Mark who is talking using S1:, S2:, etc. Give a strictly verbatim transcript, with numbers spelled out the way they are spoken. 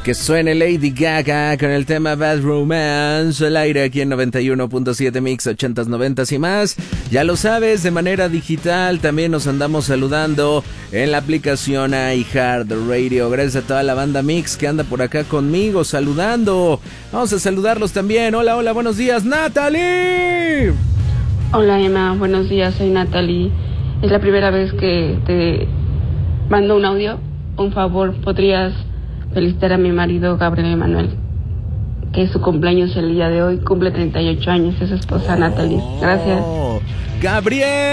S1: Que suene Lady Gaga con el tema Bad Romance al aire aquí en noventa y uno punto siete Mix, ochentas, noventas y más. Ya lo sabes, de manera digital también nos andamos saludando en la aplicación iHeartRadio. Gracias a toda la banda Mix que anda por acá conmigo saludando. Vamos a saludarlos también. Hola, hola, buenos días, Natalie.
S2: Hola Emma, buenos días, soy Natalie. Es la primera vez que te mando un audio. Un favor, ¿podrías felicitar a mi marido Gabriel Emanuel, que es su cumpleaños el día de hoy? Cumple treinta y ocho años, es su esposa Natalie. Gracias.
S1: Gabriel.